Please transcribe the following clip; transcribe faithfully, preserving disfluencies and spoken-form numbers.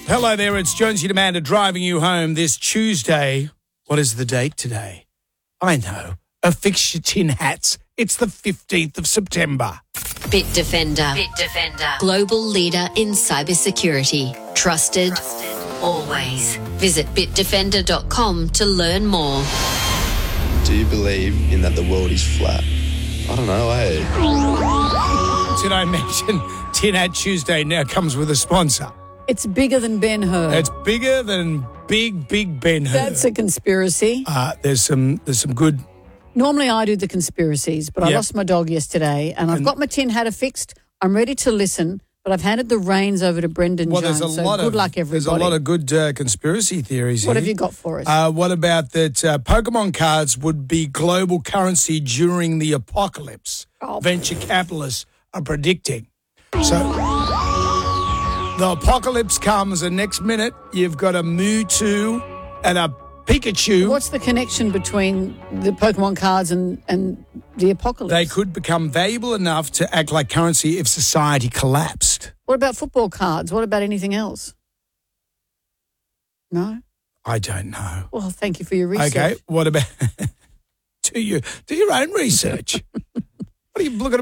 Hello there, it's Jonesy and Amanda driving you home this Tuesday. What is the date today? I know. Affix your tin hats. It's the fifteenth of September. Bitdefender. Bitdefender. Global leader in cybersecurity. Trusted, Trusted. always. Visit bitdefender dot com to learn more. Do you believe in that the world is flat? I don't know, eh? Did I mention Tin Hat Tuesday now comes with a sponsor? It's bigger than Ben-Hur. It's bigger than big, big Ben-Hur. That's a conspiracy. Uh, there's some there's some good... Normally I do the conspiracies, but I Yep. lost my dog yesterday and I've And- got my tin hat affixed. I'm ready to listen, but I've handed the reins over to Brendan Well, Jones. there's a so lot good of luck, everybody. There's a lot of good uh, conspiracy theories What here. have you got for us? Uh, what about that uh, Pokemon cards would be global currency during the apocalypse? Oh. Venture capitalists are predicting. So the apocalypse comes and next minute you've got a Mewtwo and a Pikachu. What's the connection between the Pokemon cards and, and the apocalypse? They could become valuable enough to act like currency if society collapsed. What about football cards? What about anything else? No? I don't know. Well, thank you for your research. Okay, what about... do you do your own research? What are you looking